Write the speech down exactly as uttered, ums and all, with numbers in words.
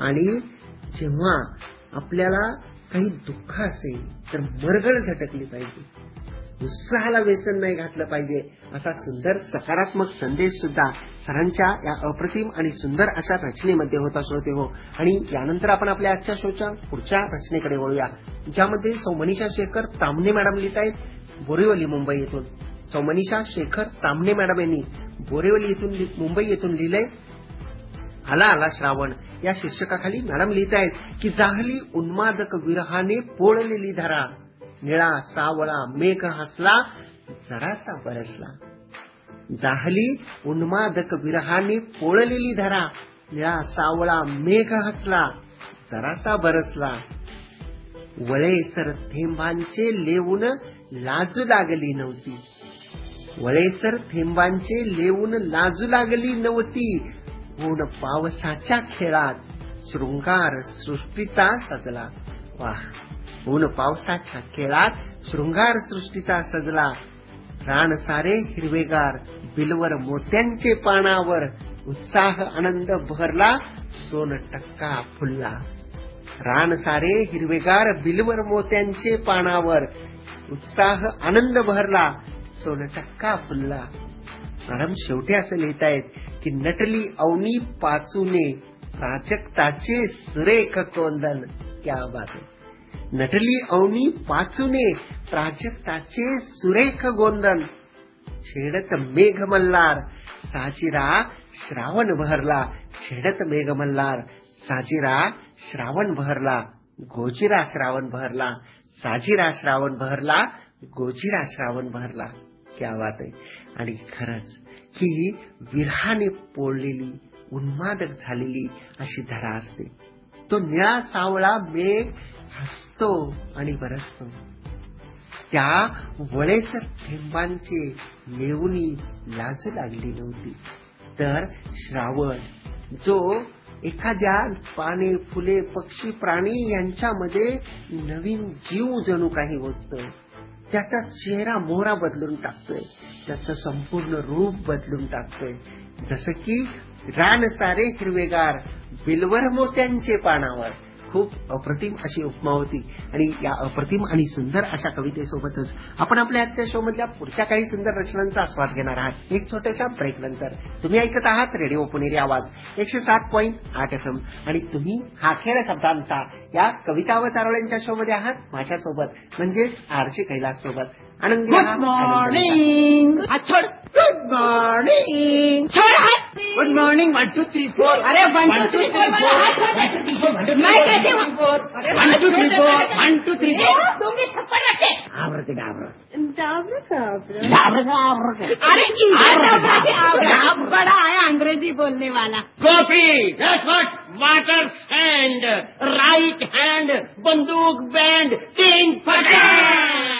आणि जेव्हा आपल्याला काही दुःख असेल तर मरगळ झटकली पाहिजे, उत्साहाला व्यसन नाही घातलं पाहिजे, असा सुंदर सकारात्मक संदेश सुद्धा सरांच्या या अप्रतिम आणि सुंदर अशा रचनेमध्ये होता श्रोते हो. आणि यानंतर आपण आपल्या आजच्या शोच्या पुढच्या रचनेकडे वळूया, ज्यामध्ये सौ मनीषा शेखर तामणे मॅडम लिहित आहेत बोरिवली मुंबई येथून. सौ मनीषा शेखर तामणे मॅडम यांनी बोरिवली येथून मुंबई येथून लिहिलंय, आला आला श्रावण या शीर्षकाखाली मॅडम लिहित आहेत की जाहली उन्मादक विरहाने पोळलेली धरा, निळा सावळा मेघ हसला जरासा बरसला. जाहली उन्मादक विरहाने पोळलेली धरा, निळा सावळा मेघ हसला जरासा बरसला. वळेसर थेंबांचे लेवून लाजू लागली नव्हती, वळेसर थेंबांचे लेवून लाजू लागली नव्हती. ऊन पावसाच्या खेळात शृंगार सृष्टीचा सजला. वाह, ऊन पावसाच्या खेळात शृंगार सृष्टीचा सजला. रान सारे हिरवेगार बिलवर मोत्यांचे पानावर, उत्साह आनंद भरला सोन टक्का फुलला. रान सारे हिरवेगार बिलवर मोत्यांचे पानावर, उत्साह आनंद भरला सोन टक्का फुलला. मॅडम शेवटी असं लिहित आहेत की नटली अवनी पाचूने प्राजक्ताचे सुरेख कोंदण. क्या बात आहे. नटली अवनी पाचूने प्राजक्ताचे सुरेख गोंदन. छेडत मेघ मल्हार साजिरा श्रावण बहरला, छेडत मेघ मल्हार साजिरा श्रावण बहरला. गोजिरा श्रावण बहरला, साजिरा श्रावण बहरला, गोजिरा श्रावण बहरला. क्या बात आहे. आणि खरंच ही विरहाने पोळलेली उन्मादक झालेली अशी धरा असते. तो निळा सावळा मेघ हसतो आणि बरसतो. त्या वळेसर थेंबांचे लेवुनी लाजू लागली नव्हती. तर श्रावण जो एखाद्या पाने फुले पक्षी प्राणी यांच्यामध्ये नवीन जीव जणू काही ओततोय, त्याचा चेहरा मोहरा बदलून टाकतोय, त्याचं संपूर्ण रूप बदलून टाकतोय. जसं की रान सारे हिरवेगार बिलवर मोत्यांचे पानावर. खूप अप्रतिम अशी उपमा होती. आणि या अप्रतिम आणि सुंदर अशा कवितेसोबतच आपण आपल्या आजच्या शो मधल्या पुढच्या काही सुंदर रचनांचा आस्वाद घेणार आहात एक छोट्याशा ब्रेक नंतर. तुम्ही ऐकत आहात रेडिओ पुणेरी आवाज एकशे सात पॉईंट आठ एफ एम आणि तुम्ही हा खेळ शब्दांचा या कविता व चारोळ्यांच्या शो मध्ये आहात माझ्यासोबत, म्हणजेच आरचे कैलास सोबत. आनंदी गुड मॉर्निंग. छोड. Good morning. छोड हात. Good morning. One two three four. अरे वन टू थ्री फोर. मैं कैसे one two three four. One two three four. तुम्ही थप्पड़ रखे. आवर के डाबर. डाबर का डाबर का. अरे डाबर बड़ा है अंग्रेजी बोलने वाला. Coffee. That's what. Water stand. Right hand बंदूक बैंड तीन फटे.